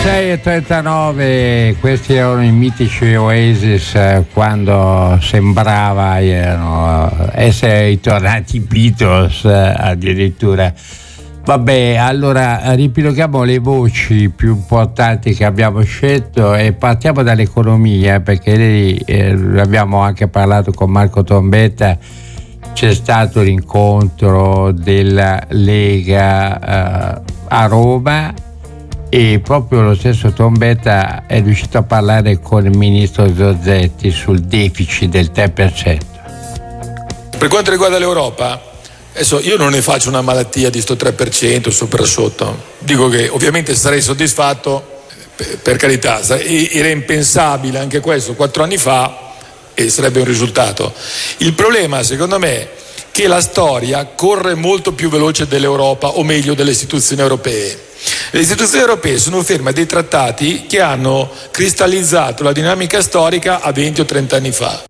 6:39, questi erano i mitici Oasis quando sembrava essere ritornati i Beatles addirittura. Vabbè, allora ripiloghiamo le voci più importanti che abbiamo scelto e partiamo dall'economia, perché lì abbiamo anche parlato con Marco Trombetta. C'è stato l'incontro della Lega a Roma e proprio lo stesso Trombetta è riuscito a parlare con il ministro Giorgetti sul deficit del 3%. Per quanto riguarda l'Europa, adesso io non ne faccio una malattia di sto 3% sopra sotto, dico che ovviamente sarei soddisfatto, per carità, era impensabile anche questo 4 anni fa e sarebbe un risultato. Il problema secondo me è che la storia corre molto più veloce dell'Europa, o meglio delle istituzioni europee. Le istituzioni europee sono ferme a dei trattati che hanno cristallizzato la dinamica storica a 20 o 30 anni fa.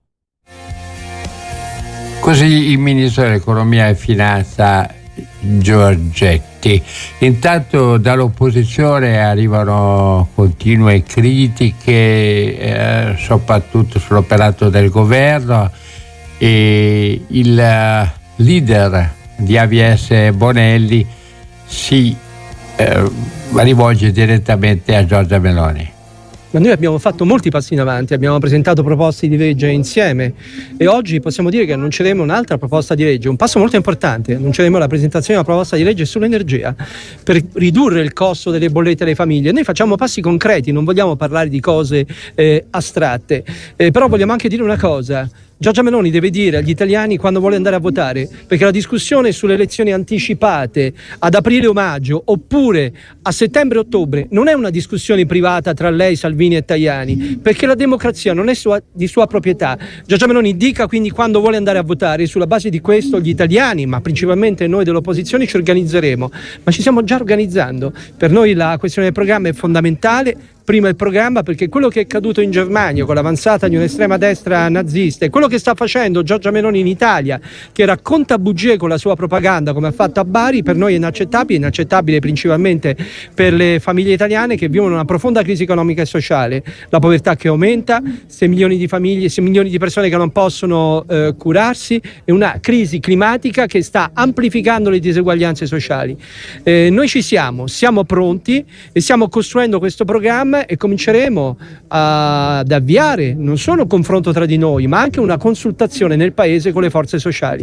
Così il ministro dell'economia e finanza Giorgetti. Intanto dall'opposizione arrivano continue critiche soprattutto sull'operato del governo, e il leader di AVS Bonelli si rivolge direttamente a Giorgia Meloni. Ma noi abbiamo fatto molti passi in avanti, abbiamo presentato proposte di legge insieme e oggi possiamo dire che annunceremo un'altra proposta di legge, un passo molto importante. Annunceremo la presentazione di una proposta di legge sull'energia per ridurre il costo delle bollette alle famiglie. Noi facciamo passi concreti, non vogliamo parlare di cose astratte, però vogliamo anche dire una cosa. Giorgia Meloni deve dire agli italiani quando vuole andare a votare, perché la discussione sulle elezioni anticipate ad aprile o maggio oppure a settembre-ottobre non è una discussione privata tra lei, Salvini e Tajani, perché la democrazia non è di sua proprietà. Giorgia Meloni dica quindi quando vuole andare a votare, sulla base di questo gli italiani, ma principalmente noi dell'opposizione, ci organizzeremo, ma ci stiamo già organizzando. Per noi la questione del programma è fondamentale. Prima il programma, perché quello che è accaduto in Germania con l'avanzata di un'estrema destra nazista e quello che sta facendo Giorgia Meloni in Italia, che racconta bugie con la sua propaganda come ha fatto a Bari, per noi è inaccettabile principalmente per le famiglie italiane che vivono una profonda crisi economica e sociale, la povertà che aumenta, 6 milioni di famiglie, 6 milioni di persone che non possono curarsi e una crisi climatica che sta amplificando le diseguaglianze sociali. Noi siamo pronti e stiamo costruendo questo programma e cominceremo ad avviare non solo un confronto tra di noi, ma anche una consultazione nel paese con le forze sociali.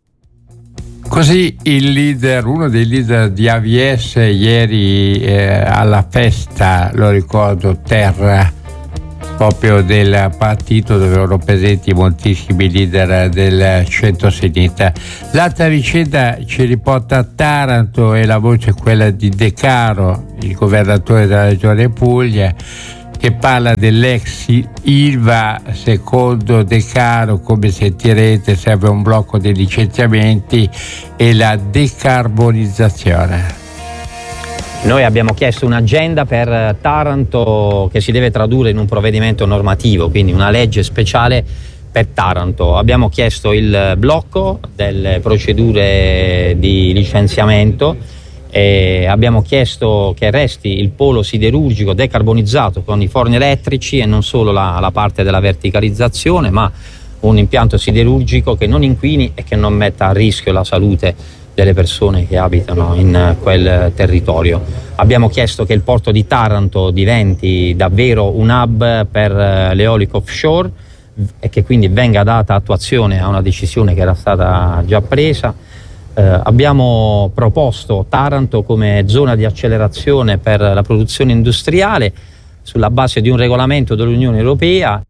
Così uno dei leader di AVS ieri alla festa, lo ricordo, Terra, proprio del partito dove erano presenti moltissimi leader del centro-sinistra. L'altra vicenda ci riporta a Taranto e la voce è quella di De Caro, il governatore della regione Puglia, che parla dell'ex Ilva. Secondo De Caro, come sentirete, serve un blocco dei licenziamenti e la decarbonizzazione. Noi abbiamo chiesto un'agenda per Taranto che si deve tradurre in un provvedimento normativo, quindi una legge speciale per Taranto. Abbiamo chiesto il blocco delle procedure di licenziamento e abbiamo chiesto che resti il polo siderurgico decarbonizzato con i forni elettrici e non solo la parte della verticalizzazione, ma un impianto siderurgico che non inquini e che non metta a rischio la salute delle persone che abitano in quel territorio. Abbiamo chiesto che il porto di Taranto diventi davvero un hub per l'eolico offshore e che quindi venga data attuazione a una decisione che era stata già presa. Abbiamo proposto Taranto come zona di accelerazione per la produzione industriale sulla base di un regolamento dell'Unione Europea.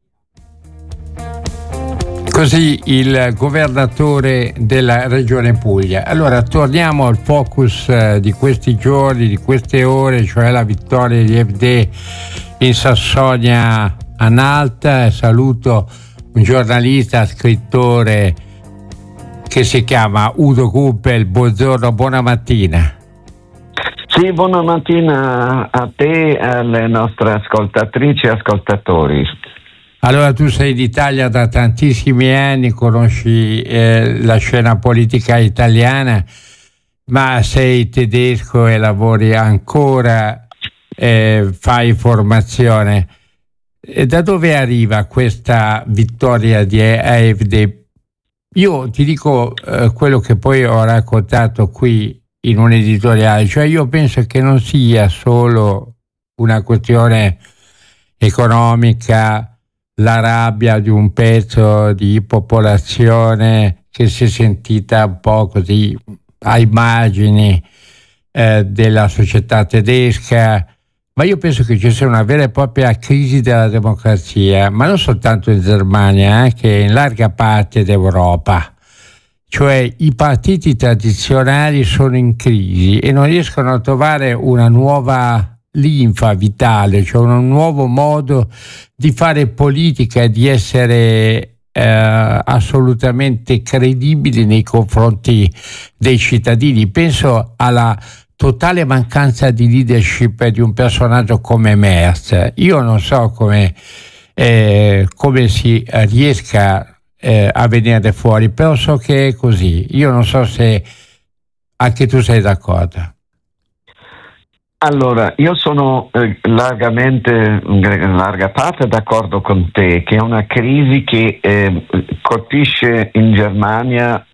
Così il governatore della regione Puglia. Allora torniamo al focus di questi giorni, di queste ore, cioè la vittoria di FD in Sassonia-Anhalt. Saluto un giornalista, scrittore che si chiama Udo Kuppel. Buongiorno, buona mattina. Sì, buona mattina a te e alle nostre ascoltatrici e ascoltatori. Allora, tu sei d'Italia da tantissimi anni, conosci la scena politica italiana, ma sei tedesco e lavori ancora fai formazione. Da dove arriva questa vittoria di AfD? Io ti dico quello che poi ho raccontato qui in un editoriale, cioè io penso che non sia solo una questione economica, la rabbia di un pezzo di popolazione che si è sentita un po' così ai margini della società tedesca, ma io penso che ci sia una vera e propria crisi della democrazia, ma non soltanto in Germania, anche in larga parte d'Europa. Cioè i partiti tradizionali sono in crisi e non riescono a trovare una nuova linfa vitale, cioè un nuovo modo di fare politica e di essere assolutamente credibili nei confronti dei cittadini. Penso alla totale mancanza di leadership di un personaggio come Merz. Io non so come si riesca a venire fuori, però so che è così. Io non so se anche tu sei d'accordo. Allora, io sono largamente, in larga parte d'accordo con te, che è una crisi che colpisce in Germania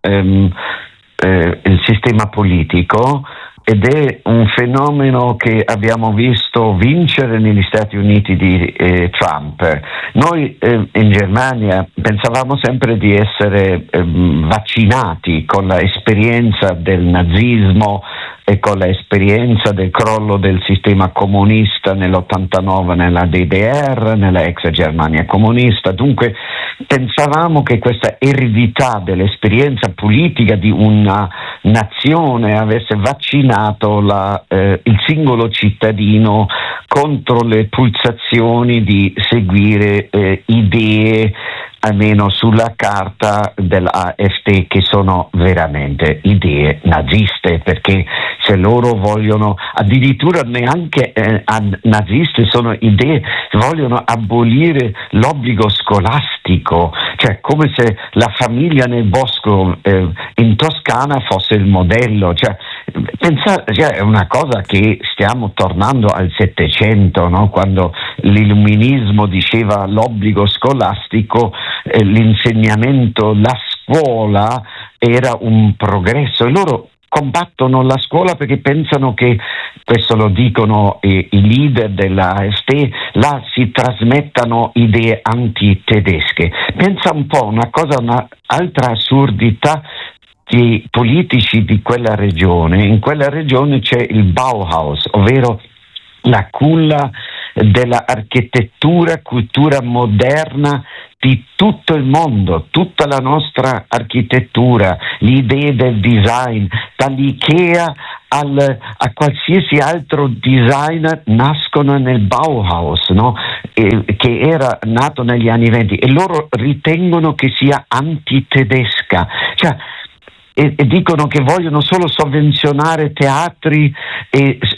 il sistema politico, ed è un fenomeno che abbiamo visto vincere negli Stati Uniti di Trump. Noi in Germania pensavamo sempre di essere vaccinati con l'esperienza del nazismo e con l'esperienza del crollo del sistema comunista nell'89 nella DDR, nella ex Germania comunista. Dunque pensavamo che questa eredità dell'esperienza politica di una nazione avesse vaccinato il singolo cittadino contro le pulsazioni di seguire idee, almeno sulla carta dell'AfD, che sono veramente idee naziste, perché se loro vogliono, addirittura neanche naziste, sono idee, vogliono abolire l'obbligo scolastico, cioè come se la famiglia nel bosco in Toscana fosse il modello, cioè pensare, è una cosa che stiamo tornando al Settecento, no? Quando l'illuminismo diceva l'obbligo scolastico, l'insegnamento, la scuola era un progresso, e loro combattono la scuola perché pensano che, questo lo dicono i leader dell'AfD, là si trasmettano idee anti-tedesche. Pensa un po', un'altra assurdità di politici di quella regione. In quella regione c'è il Bauhaus, ovvero la culla dell'architettura, cultura moderna di tutto il mondo, tutta la nostra architettura, le idee del design, dall'Ikea a qualsiasi altro design nascono nel Bauhaus, no? Che era nato negli anni 20, e loro ritengono che sia antitedesca, cioè, e dicono che vogliono solo sovvenzionare teatri e